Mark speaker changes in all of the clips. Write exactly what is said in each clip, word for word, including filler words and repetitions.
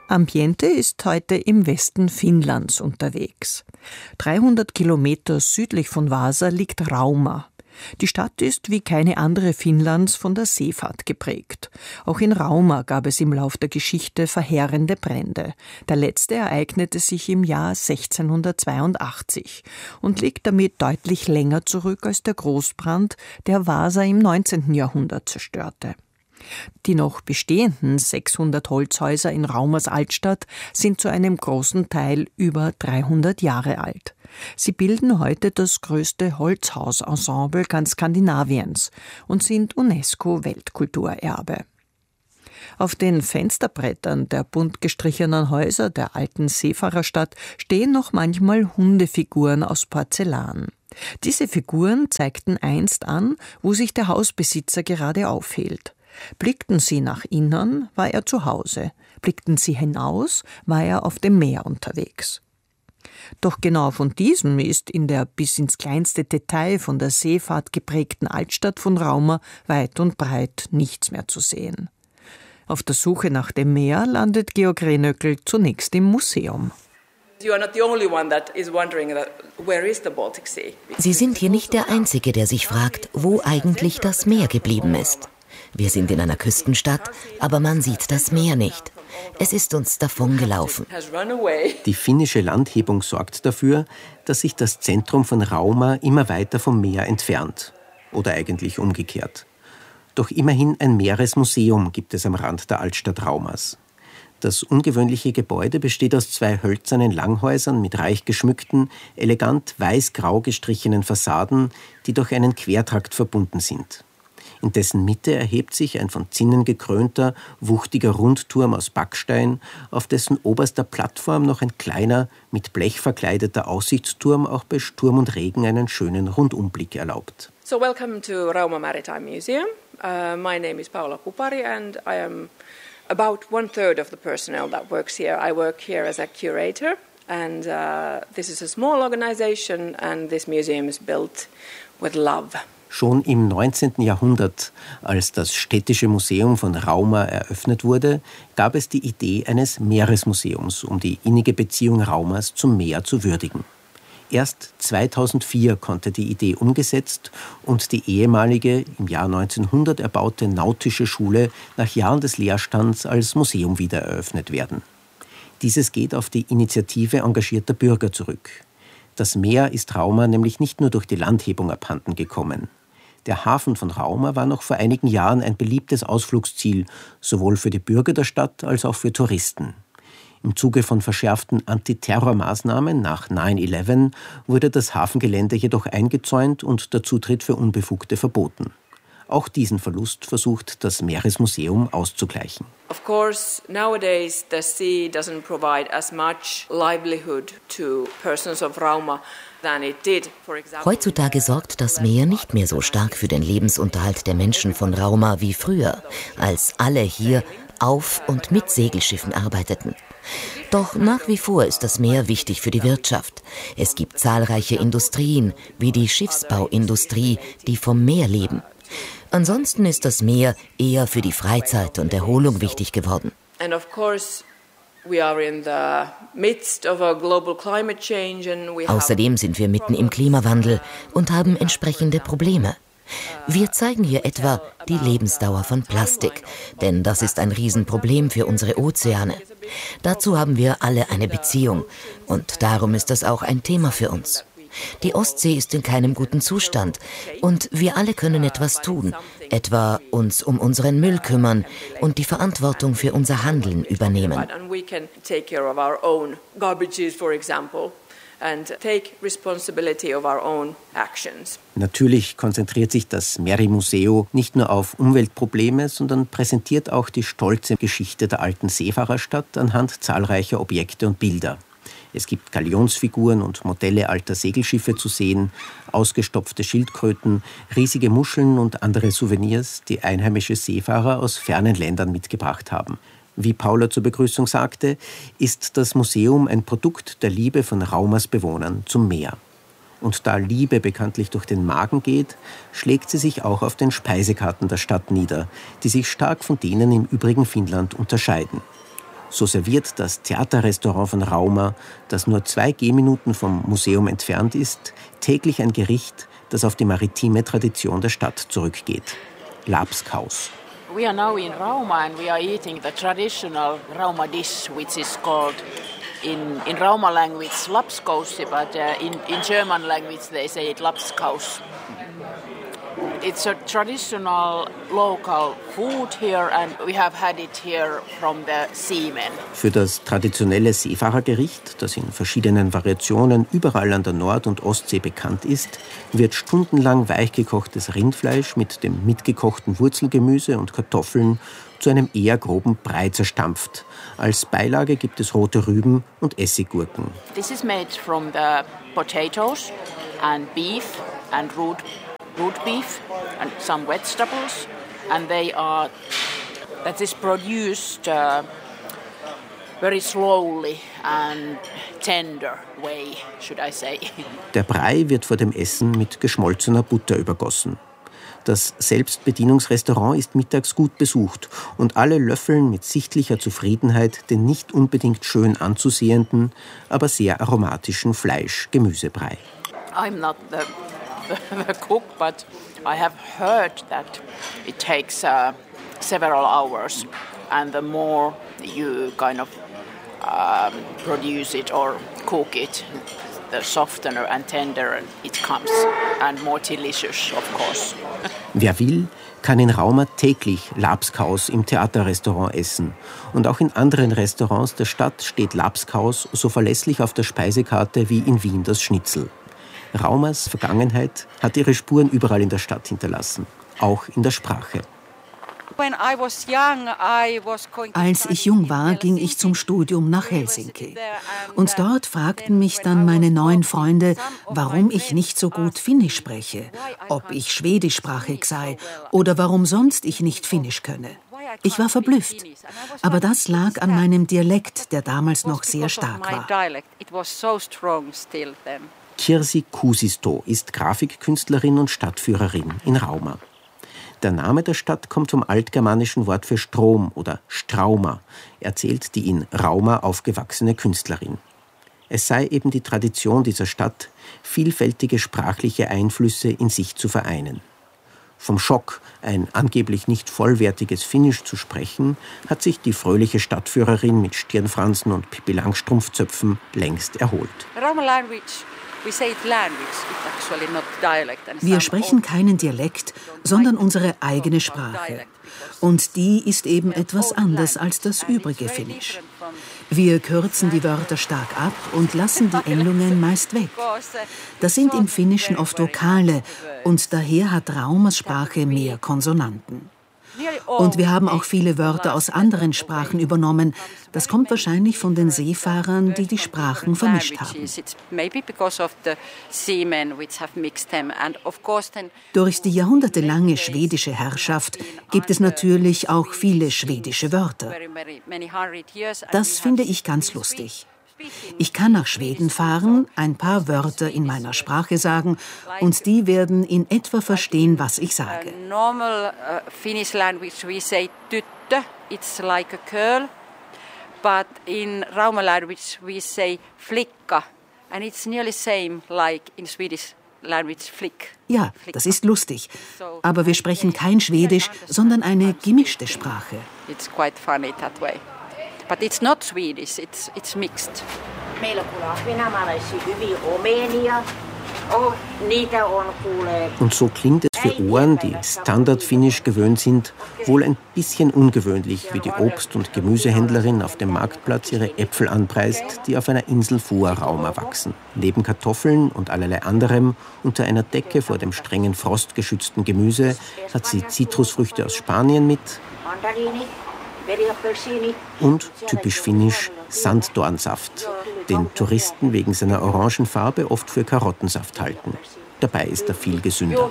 Speaker 1: Ambiente ist heute im Westen Finnlands unterwegs. dreihundert Kilometer südlich von Vaasa liegt Rauma. Die Stadt ist wie keine andere Finnlands von der Seefahrt geprägt. Auch in Rauma gab es im Lauf der Geschichte verheerende Brände. Der letzte ereignete sich im Jahr sechzehnhundertzweiundachtzig und liegt damit deutlich länger zurück als der Großbrand, der Vaasa im neunzehnten Jahrhundert zerstörte. Die noch bestehenden sechshundert Holzhäuser in Raumas Altstadt sind zu einem großen Teil über dreihundert Jahre alt. Sie bilden heute das größte Holzhausensemble ganz Skandinaviens und sind UNESCO-Weltkulturerbe. Auf den Fensterbrettern der bunt gestrichenen Häuser der alten Seefahrerstadt stehen noch manchmal Hundefiguren aus Porzellan. Diese Figuren zeigten einst an, wo sich der Hausbesitzer gerade aufhielt. Blickten sie nach innen, war er zu Hause. Blickten sie hinaus, war er auf dem Meer unterwegs. Doch genau von diesem ist in der bis ins kleinste Detail von der Seefahrt geprägten Altstadt von Rauma weit und breit nichts mehr zu sehen. Auf der Suche nach dem Meer landet Georg Renöckel zunächst im Museum.
Speaker 2: Sie sind hier nicht der Einzige, der sich fragt, wo eigentlich das Meer geblieben ist. Wir sind in einer Küstenstadt, aber man sieht das Meer nicht. Es ist uns davongelaufen.
Speaker 3: Die finnische Landhebung sorgt dafür, dass sich das Zentrum von Rauma immer weiter vom Meer entfernt. Oder eigentlich umgekehrt. Doch immerhin ein Meeresmuseum gibt es am Rand der Altstadt Raumas. Das ungewöhnliche Gebäude besteht aus zwei hölzernen Langhäusern mit reich geschmückten, elegant weiß-grau gestrichenen Fassaden, die durch einen Quertrakt verbunden sind. In dessen Mitte erhebt sich ein von Zinnen gekrönter, wuchtiger Rundturm aus Backstein, auf dessen oberster Plattform noch ein kleiner, mit Blech verkleideter Aussichtsturm auch bei Sturm und Regen einen schönen Rundumblick erlaubt.
Speaker 4: So welcome to Rauma Maritime Museum. Uh, my name is Paula Kupari and I am about one third of the personnel that works here. I work here as a curator and uh, this is a small organization and this museum is built with love.
Speaker 3: Schon im neunzehnten Jahrhundert, als das Städtische Museum von Rauma eröffnet wurde, gab es die Idee eines Meeresmuseums, um die innige Beziehung Raumas zum Meer zu würdigen. Erst zweitausendvier konnte die Idee umgesetzt und die ehemalige, im Jahr neunzehnhundert erbaute Nautische Schule nach Jahren des Leerstands als Museum wieder eröffnet werden. Dieses geht auf die Initiative engagierter Bürger zurück. Das Meer ist Rauma nämlich nicht nur durch die Landhebung abhanden gekommen. Der Hafen von Rauma war noch vor einigen Jahren ein beliebtes Ausflugsziel, sowohl für die Bürger der Stadt als auch für Touristen. Im Zuge von verschärften Antiterrormaßnahmen nach neun elf wurde das Hafengelände jedoch eingezäunt und der Zutritt für Unbefugte verboten. Auch diesen Verlust versucht das Meeresmuseum auszugleichen.
Speaker 4: Of course, nowadays the sea doesn't provide as much livelihood to persons of Rauma than it did, for example.
Speaker 2: Heutzutage sorgt das Meer nicht mehr so stark für den Lebensunterhalt der Menschen von Rauma wie früher, als alle hier auf und mit Segelschiffen arbeiteten. Doch nach wie vor ist das Meer wichtig für die Wirtschaft. Es gibt zahlreiche Industrien, wie die Schiffsbauindustrie, die vom Meer leben. Ansonsten ist das Meer eher für die Freizeit und Erholung wichtig geworden. Außerdem sind wir mitten im Klimawandel und haben entsprechende Probleme. Wir zeigen hier etwa die Lebensdauer von Plastik, denn das ist ein Riesenproblem für unsere Ozeane. Dazu haben wir alle eine Beziehung und darum ist das auch ein Thema für uns. Die Ostsee ist in keinem guten Zustand und wir alle können etwas tun, etwa uns um unseren Müll kümmern und die Verantwortung für unser Handeln übernehmen.
Speaker 3: Natürlich konzentriert sich das Merimuseo nicht nur auf Umweltprobleme, sondern präsentiert auch die stolze Geschichte der alten Seefahrerstadt anhand zahlreicher Objekte und Bilder. Es gibt Galionsfiguren und Modelle alter Segelschiffe zu sehen, ausgestopfte Schildkröten, riesige Muscheln und andere Souvenirs, die einheimische Seefahrer aus fernen Ländern mitgebracht haben. Wie Paula zur Begrüßung sagte, ist das Museum ein Produkt der Liebe von Raumas Bewohnern zum Meer. Und da Liebe bekanntlich durch den Magen geht, schlägt sie sich auch auf den Speisekarten der Stadt nieder, die sich stark von denen im übrigen Finnland unterscheiden. So serviert das Theaterrestaurant von Rauma, das nur zwei Gehminuten vom Museum entfernt ist, täglich ein Gericht, das auf die maritime Tradition der Stadt zurückgeht. Lapskaus.
Speaker 5: We are now in Rauma and we are eating the traditional Rauma dish, which is called in, in Rauma language Lapskaus, but uh, in, in German language they say it Lapskaus. It's a traditional local food here and we have had it here from the seamen.
Speaker 3: Für das traditionelle Seefahrergericht, das in verschiedenen Variationen überall an der Nord- und Ostsee bekannt ist, wird stundenlang weichgekochtes Rindfleisch mit dem mitgekochten Wurzelgemüse und Kartoffeln zu einem eher groben Brei zerstampft. Als Beilage gibt es rote Rüben und Essiggurken.
Speaker 5: This is made from the potatoes and beef and root root beef and some vegetables, and they are that is produced uh, very slowly and tender way, should I say.
Speaker 3: Der Brei wird vor dem Essen mit geschmolzener Butter übergossen. Das Selbstbedienungsrestaurant ist mittags gut besucht und alle löffeln mit sichtlicher Zufriedenheit den nicht unbedingt schön anzusehenden, aber sehr aromatischen Fleisch-Gemüsebrei.
Speaker 5: I'm not the the cook, but I have heard that it takes uh, several hours, and the more you kind of um, produce it or cook it, the softer and tender it comes, and more delicious, of course.
Speaker 3: Wer will, kann in Rauma täglich Lapskaus im Theaterrestaurant essen. Und auch in anderen Restaurants der Stadt steht Lapskaus so verlässlich auf der Speisekarte wie in Wien das Schnitzel. Raumas Vergangenheit hat ihre Spuren überall in der Stadt hinterlassen, auch in der Sprache.
Speaker 6: Als ich jung war, ging ich zum Studium nach Helsinki. Und dort fragten mich dann meine neuen Freunde, warum ich nicht so gut Finnisch spreche, ob ich schwedischsprachig sei oder warum sonst ich nicht Finnisch könne. Ich war verblüfft, aber das lag an meinem Dialekt, der damals noch sehr stark war.
Speaker 3: Kirsi Kuusisto ist Grafikkünstlerin und Stadtführerin in Rauma. Der Name der Stadt kommt vom altgermanischen Wort für Strom oder Strauma, erzählt die in Rauma aufgewachsene Künstlerin. Es sei eben die Tradition dieser Stadt, vielfältige sprachliche Einflüsse in sich zu vereinen. Vom Schock, ein angeblich nicht vollwertiges Finnisch zu sprechen, hat sich die fröhliche Stadtführerin mit Stirnfransen und Pippi-Langstrumpf-Zöpfen längst erholt.
Speaker 6: Wir sprechen keinen Dialekt, sondern unsere eigene Sprache. Und die ist eben etwas anders als das übrige Finnisch. Wir kürzen die Wörter stark ab und lassen die Endungen meist weg. Das sind im Finnischen oft Vokale und daher hat Raumas Sprache mehr Konsonanten. Und wir haben auch viele Wörter aus anderen Sprachen übernommen. Das kommt wahrscheinlich von den Seefahrern, die die Sprachen vermischt haben. Durch die jahrhundertelange schwedische Herrschaft gibt es natürlich auch viele schwedische Wörter. Das finde ich ganz lustig. Ich kann nach Schweden fahren, ein paar Wörter in meiner Sprache sagen und die werden in etwa verstehen, was ich sage.
Speaker 7: Normal uh, Finnish language we say tyttö, it's like a girl, but in Rauma language we say flicka, and it's nearly same like in Swedish language flick.
Speaker 6: Ja, das ist lustig, aber wir sprechen kein Schwedisch, sondern eine gemischte Sprache.
Speaker 7: It's quite funny that way. But it's not Swedish, it's, it's mixed.
Speaker 3: Und so klingt es für Ohren, die Standard-Finnisch gewöhnt sind, wohl ein bisschen ungewöhnlich, wie die Obst- und Gemüsehändlerin auf dem Marktplatz ihre Äpfel anpreist, die auf einer Insel vor Rauma wachsen. Neben Kartoffeln und allerlei anderem, unter einer Decke vor dem strengen frostgeschützten Gemüse, hat sie Zitrusfrüchte aus Spanien mit und, typisch finnisch, Sanddornsaft, den Touristen wegen seiner Orangenfarbe oft für Karottensaft halten. Dabei ist er viel gesünder.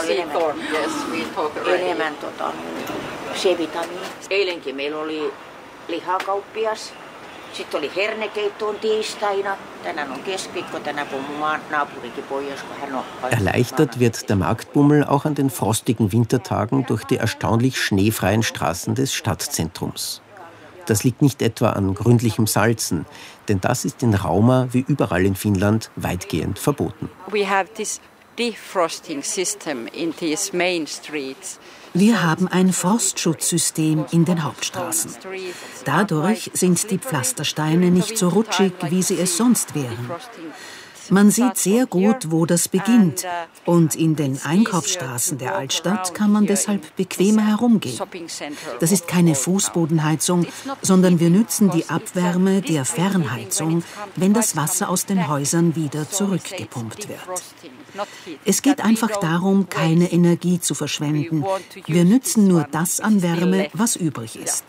Speaker 8: Sitten oli hernekeittoon tiistaina. Tänään on keskiviikko, tänään puhun mun naapurikin pois, kun hän on...
Speaker 3: Erleichtert wird der Marktbummel auch an den frostigen Wintertagen durch die erstaunlich schneefreien Straßen des Stadtzentrums. Das liegt nicht etwa an gründlichem Salzen, denn das ist in Rauma wie überall in Finnland weitgehend verboten.
Speaker 7: We have this defrosting system in these main streets.
Speaker 6: Wir haben ein Frostschutzsystem in den Hauptstraßen. Dadurch sind die Pflastersteine nicht so rutschig, wie sie es sonst wären. Man sieht sehr gut, wo das beginnt. Und in den Einkaufsstraßen der Altstadt kann man deshalb bequemer herumgehen. Das ist keine Fußbodenheizung, sondern wir nützen die Abwärme der Fernheizung, wenn das Wasser aus den Häusern wieder zurückgepumpt wird. Es geht einfach darum, keine Energie zu verschwenden. Wir nützen nur das an Wärme, was übrig ist.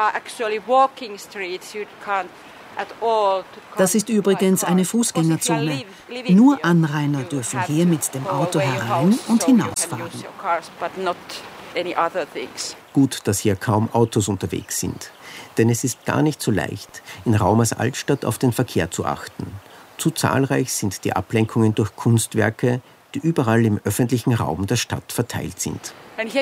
Speaker 6: Das ist übrigens eine Fußgängerzone. Nur Anrainer dürfen hier mit dem Auto herein und hinausfahren.
Speaker 3: Gut, dass hier kaum Autos unterwegs sind. Denn es ist gar nicht so leicht, in Raumas Altstadt auf den Verkehr zu achten. Zu zahlreich sind die Ablenkungen durch Kunstwerke, die überall im öffentlichen Raum der Stadt verteilt sind.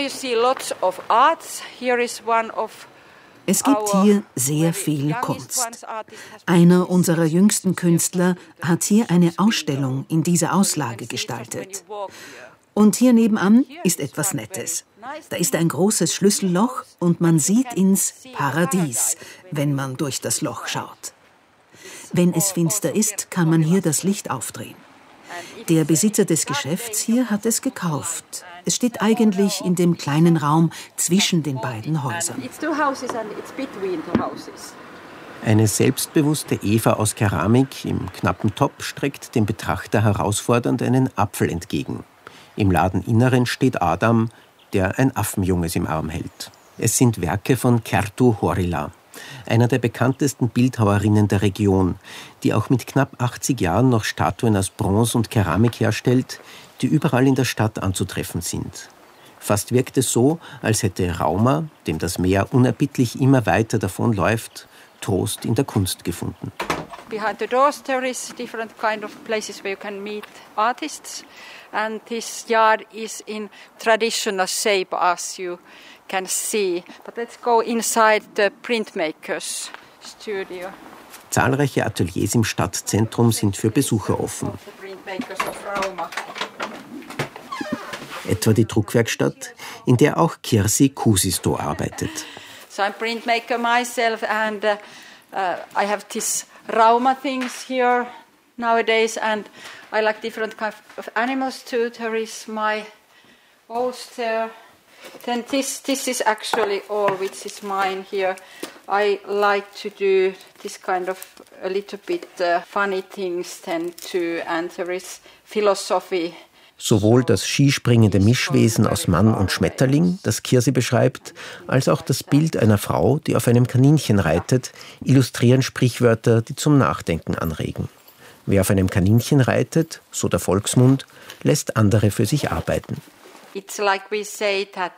Speaker 6: Es gibt hier sehr viel Kunst. Einer unserer jüngsten Künstler hat hier eine Ausstellung in dieser Auslage gestaltet. Und hier nebenan ist etwas Nettes. Da ist ein großes Schlüsselloch und man sieht ins Paradies, wenn man durch das Loch schaut. Wenn es finster ist, kann man hier das Licht aufdrehen. Der Besitzer des Geschäfts hier hat es gekauft. Es steht eigentlich in dem kleinen Raum zwischen den beiden Häusern.
Speaker 3: Eine selbstbewusste Eva aus Keramik im knappen Top streckt dem Betrachter herausfordernd einen Apfel entgegen. Im Ladeninneren steht Adam, der ein Affenjunges im Arm hält. Es sind Werke von Kerttu Horila, einer der bekanntesten Bildhauerinnen der Region, die auch mit knapp achtzig Jahren noch Statuen aus Bronze und Keramik herstellt, die überall in der Stadt anzutreffen sind. Fast wirkt es so, als hätte Rauma, dem das Meer unerbittlich immer weiter davonläuft, Trost in der Kunst gefunden.
Speaker 7: Behind the doors there is different kind of places where you can meet artists, and this yard is in traditional shape as you can see. But let's go inside the printmakers studio.
Speaker 3: Zahlreiche Ateliers im Stadtzentrum sind für Besucher offen. Etwa die Druckwerkstatt, in der auch Kirsi Kuusisto arbeitet.
Speaker 7: So I'm printmaker myself, and uh, uh, I have these Rauma things here nowadays, and I like different kind of animals too. There is my owls there. Then this this is actually all which is mine here. I like to do this kind of a little bit uh, funny things then too, and there is philosophy.
Speaker 3: Sowohl das skispringende Mischwesen aus Mann und Schmetterling, das Kirsi beschreibt, als auch das Bild einer Frau, die auf einem Kaninchen reitet, illustrieren Sprichwörter, die zum Nachdenken anregen. Wer auf einem Kaninchen reitet, so der Volksmund, lässt andere für sich arbeiten.
Speaker 7: It's like we say that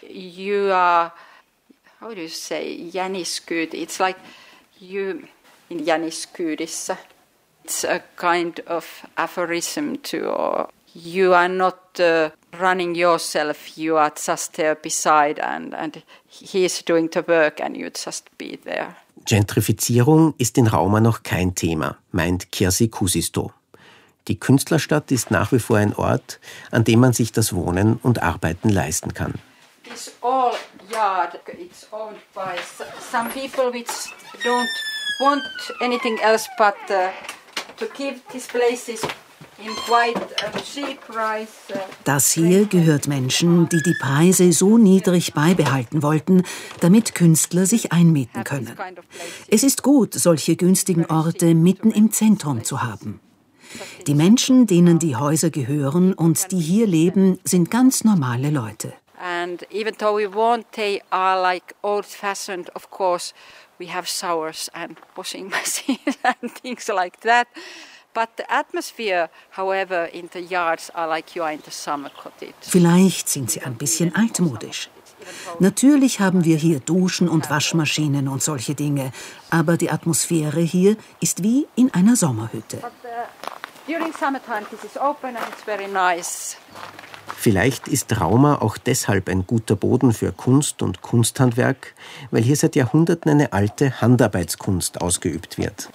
Speaker 7: you are, how do you say, jäniskyyd. It's like you in jäniskyydissa. It's a kind of aphorism to, or you are not uh, running yourself, you are just there beside, and, and he is doing the work and you just be there.
Speaker 3: Gentrifizierung ist in Rauma noch kein Thema, meint Kirsi Kuusisto. Die Künstlerstadt ist nach wie vor ein Ort, an dem man sich das Wohnen und Arbeiten leisten kann.
Speaker 7: This all yard, it's owned by some people which don't want anything else but uh, to keep these places in quite a cheap price.
Speaker 6: Das hier gehört Menschen, die die Preise so niedrig beibehalten wollten, damit Künstler sich einmieten können. Es ist gut, solche günstigen Orte mitten im Zentrum zu haben. Die Menschen, denen die Häuser gehören und die hier leben, sind ganz normale Leute.
Speaker 7: And even though we want, they are like old-fashioned, of course, we have showers and washing machines and things like that. But the atmosphere, however, in the yards are like you are in the summer cottage.
Speaker 6: Vielleicht sind sie ein bisschen altmodisch. Natürlich haben wir hier Duschen und Waschmaschinen und solche Dinge, aber die Atmosphäre hier ist wie in einer Sommerhütte.
Speaker 7: But, uh, during summertime this is open and it's very nice.
Speaker 3: Vielleicht ist Rauma auch deshalb ein guter Boden für Kunst und Kunsthandwerk, weil hier seit Jahrhunderten eine alte Handarbeitskunst ausgeübt wird.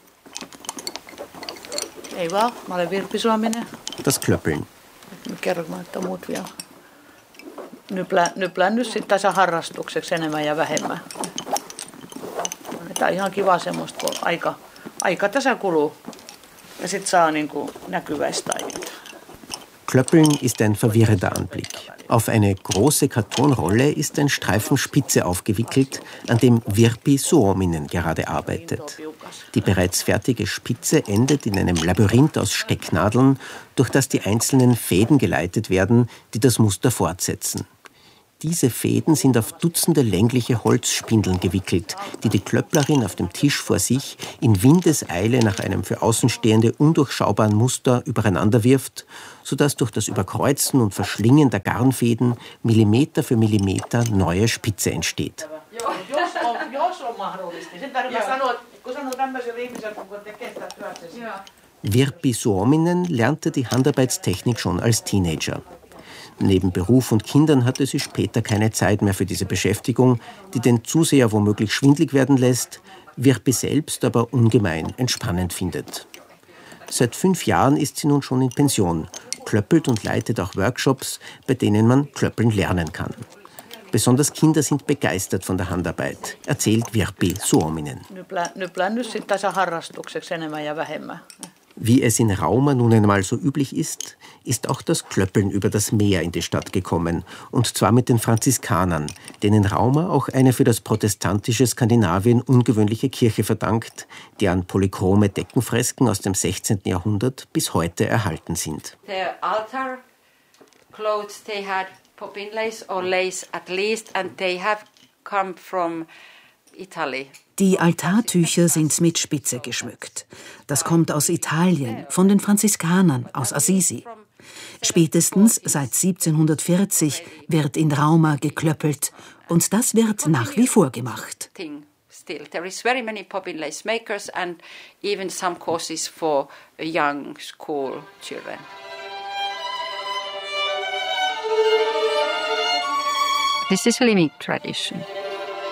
Speaker 9: Ei vaan, mä olen Virpi Suominen.
Speaker 3: Das Klöppeln.
Speaker 9: Kerro mä, että muut vielä. Nyplään, nyplään nyt sitten tässä harrastukseksi enemmän ja vähemmän. Tämä on ihan kiva semmoista, kun aika, aika tässä kuluu. Ja sitten saa niinku näkyväistaidot.
Speaker 3: Klöppeln ist ein verwirrender Anblick. Auf eine große Kartonrolle ist ein Streifen Spitze aufgewickelt, an dem Virpi Suominen gerade arbeitet. Die bereits fertige Spitze endet in einem Labyrinth aus Stecknadeln, durch das die einzelnen Fäden geleitet werden, die das Muster fortsetzen. Diese Fäden sind auf Dutzende längliche Holzspindeln gewickelt, die die Klöpplerin auf dem Tisch vor sich in Windeseile nach einem für Außenstehende undurchschaubaren Muster übereinander wirft, sodass durch das Überkreuzen und Verschlingen der Garnfäden Millimeter für Millimeter neue Spitze entsteht. Virpi Suominen lernte die Handarbeitstechnik schon als Teenager. Neben Beruf und Kindern hatte sie später keine Zeit mehr für diese Beschäftigung, die den Zuseher womöglich schwindlig werden lässt, Virpi selbst aber ungemein entspannend findet. Seit fünf Jahren ist sie nun schon in Pension, klöppelt und leitet auch Workshops, bei denen man klöppeln lernen kann. Besonders Kinder sind begeistert von der Handarbeit, erzählt Virpi Suominen. Wie es in Rauma nun einmal so üblich ist, ist auch das Klöppeln über das Meer in die Stadt gekommen, und zwar mit den Franziskanern, denen Rauma auch eine für das protestantische Skandinavien ungewöhnliche Kirche verdankt, deren polychrome Deckenfresken aus dem sechzehnten Jahrhundert bis heute erhalten sind.
Speaker 7: The altar clothes they had poppin lace or lace at least, and they have come from Italy.
Speaker 6: Die Altartücher sind mit Spitze geschmückt. Das kommt aus Italien, von den Franziskanern aus Assisi. Spätestens seit siebzehnhundertvierzig wird in Rauma geklöppelt, und das wird nach wie vor gemacht.
Speaker 7: Still, there is very many poppin lace makers and even some courses for young school children.
Speaker 10: This is a living tradition.